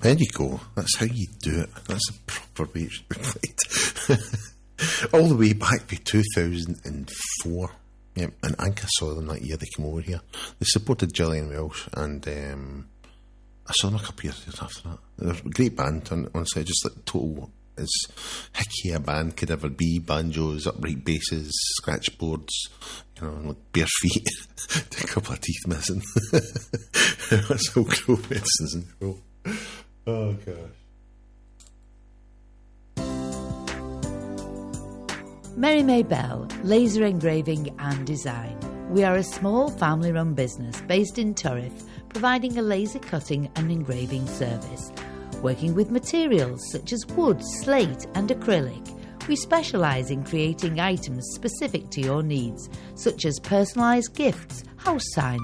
There you go. That's how you do it. That's a proper way it should be played. All the way back to 2004. Yep, and Anchor saw them that year. They came over here. They supported Gillian Welsh, and I saw them a couple of years after that. They're a great band, and honestly, just like total as hicky a band could ever be. Banjos, upright basses, scratch boards, like bare feet, a couple of teeth missing. That's all Crow medicines and Crow. Oh gosh. Mary May Bell, Laser Engraving and Design. We are a small family-run business based in Turriff, providing a laser cutting and engraving service. Working with materials such as wood, slate and acrylic, we specialise in creating items specific to your needs, such as personalised gifts, house signs,